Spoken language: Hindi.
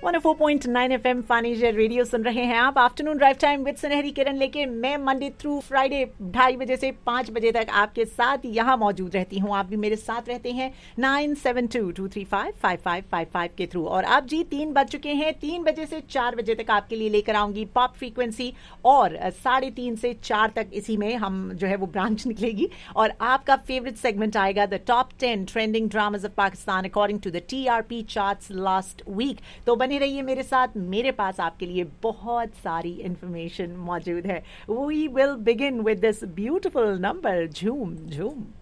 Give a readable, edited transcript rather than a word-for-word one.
104.9 FM फानीजर रेडियो सुन रहे हैं आप। आफ्टरनून ड्राइव टाइम विद सुनहरी किरण लेके मैं मंडे थ्रू फ्राइडे 2:30 बजे से 5 बजे तक आपके साथ यहाँ मौजूद रहती हूँ। आप भी मेरे साथ रहते हैं 9722355555 के थ्रू। और अब जी 3 बज चुके हैं। 3 बजे से 4 बजे तक आपके लिए लेकर आऊंगी पॉप फ्रीक्वेंसी और 3:30 से 4 तक इसी में हम जो है वो ब्रांच निकलेगी और आपका फेवरेट सेगमेंट आएगा the top 10 trending dramas of Pakistan according to the TRP charts last week. तो बने रहिए मेरे साथ, मेरे पास आपके लिए बहुत सारी इंफॉर्मेशन मौजूद है। We will begin with this beautiful number झूम झूम।